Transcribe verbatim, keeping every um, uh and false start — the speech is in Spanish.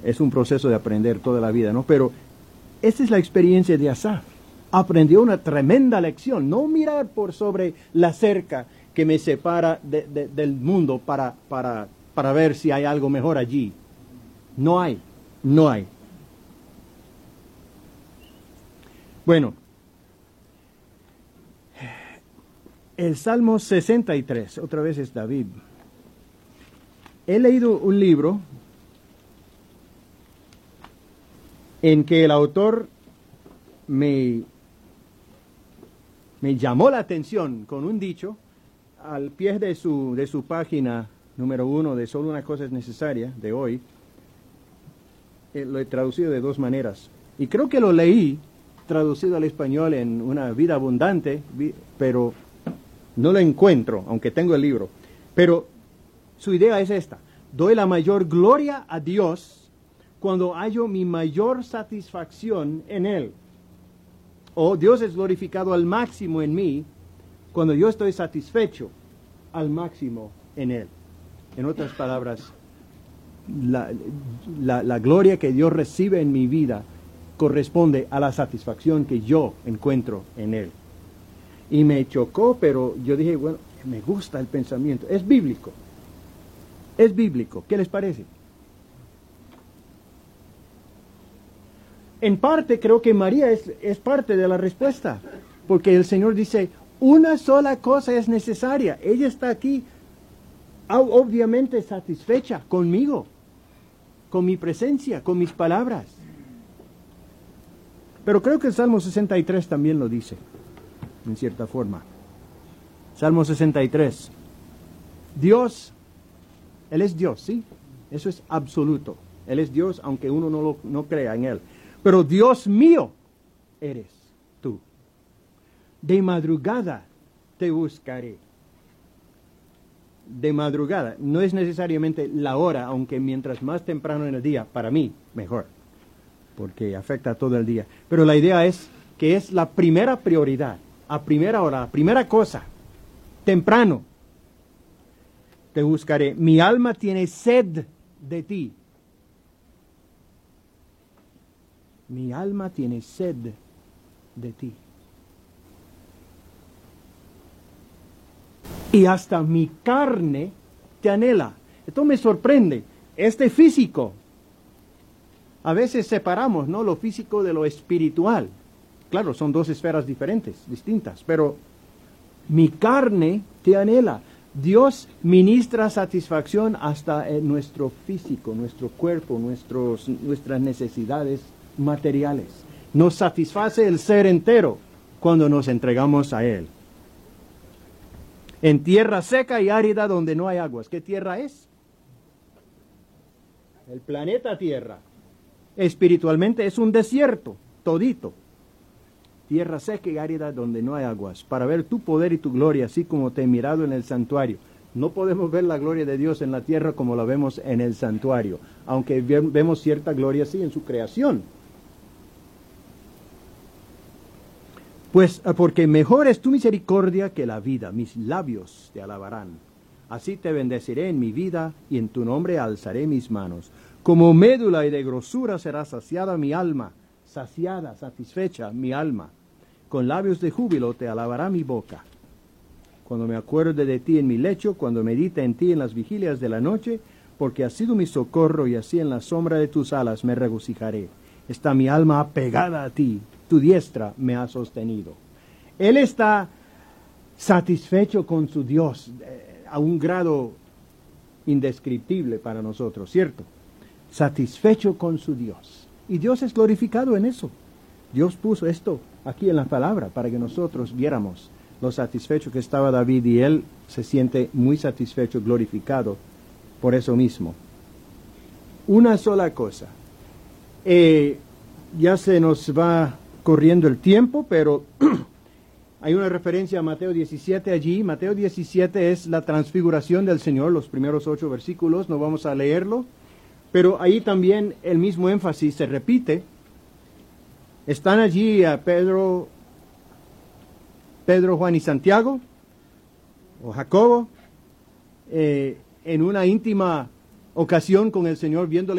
es un proceso de aprender toda la vida, ¿no? Pero esta es la experiencia de Asaf. Aprendió una tremenda lección, no mirar por sobre la cerca que me separa de, de, del mundo para, para, para ver si hay algo mejor allí. No hay, no hay. Bueno, el Salmo sesenta y tres, otra vez es David. He leído un libro en que el autor me, me llamó la atención con un dicho al pie de su, de su página número uno de Solo una cosa es necesaria, de hoy. Eh, lo he traducido de dos maneras. Y creo que lo leí traducido al español en Una vida abundante, vi, pero no lo encuentro, aunque tengo el libro. Pero su idea es esta: doy la mayor gloria a Dios cuando hallo mi mayor satisfacción en Él. O Dios es glorificado al máximo en mí cuando yo estoy satisfecho al máximo en Él. En otras palabras, la, la, la gloria que Dios recibe en mi vida corresponde a la satisfacción que yo encuentro en Él. Y me chocó, pero yo dije, bueno, me gusta el pensamiento. Es bíblico. Es bíblico. ¿Qué les parece? En parte creo que María es, es parte de la respuesta, porque el Señor dice, una sola cosa es necesaria. Ella está aquí obviamente satisfecha conmigo, con mi presencia, con mis palabras. Pero creo que el Salmo sesenta y tres también lo dice, en cierta forma. Salmo sesenta y tres. Dios, Él es Dios, ¿sí? Eso es absoluto. Él es Dios, aunque uno no, lo, no crea en Él. Pero Dios mío eres tú. De madrugada te buscaré. De madrugada. No es necesariamente la hora, aunque mientras más temprano en el día, para mí, mejor, porque afecta todo el día. Pero la idea es que es la primera prioridad, a primera hora, a primera cosa, temprano. Te buscaré. Mi alma tiene sed de ti. Mi alma tiene sed de ti. Y hasta mi carne te anhela. Esto me sorprende. Este físico. A veces separamos, ¿no?, lo físico de lo espiritual. Claro, son dos esferas diferentes, distintas. Pero mi carne te anhela. Dios ministra satisfacción hasta en nuestro físico, nuestro cuerpo, nuestros, nuestras necesidades materiales. Nos satisface el ser entero cuando nos entregamos a Él. En tierra seca y árida donde no hay aguas. ¿Qué tierra es? El planeta Tierra. Espiritualmente es un desierto, todito. Tierra seca y árida donde no hay aguas. Para ver tu poder y tu gloria, así como te he mirado en el santuario. No podemos ver la gloria de Dios en la tierra como la vemos en el santuario. Aunque vemos cierta gloria, sí, en su creación. Pues porque mejor es tu misericordia que la vida, mis labios te alabarán. Así te bendeciré en mi vida y en tu nombre alzaré mis manos. Como médula y de grosura será saciada mi alma, saciada, satisfecha mi alma. Con labios de júbilo te alabará mi boca. Cuando me acuerde de ti en mi lecho, cuando medite en ti en las vigilias de la noche, porque has sido mi socorro y así en la sombra de tus alas me regocijaré. Está mi alma apegada a ti. Tu diestra me ha sostenido. Él está satisfecho con su Dios eh, a un grado indescriptible para nosotros, ¿cierto? Satisfecho con su Dios. Y Dios es glorificado en eso. Dios puso esto aquí en la palabra para que nosotros viéramos lo satisfecho que estaba David, y él se siente muy satisfecho, glorificado por eso mismo. Una sola cosa. Eh, ya se nos va corriendo el tiempo, pero hay una referencia a Mateo diecisiete allí. Mateo diecisiete es la transfiguración del Señor, los primeros ocho versículos, no vamos a leerlo, pero ahí también el mismo énfasis se repite. Están allí a Pedro, Pedro, Juan y Santiago, o Jacobo, eh, en una íntima ocasión con el Señor, viéndole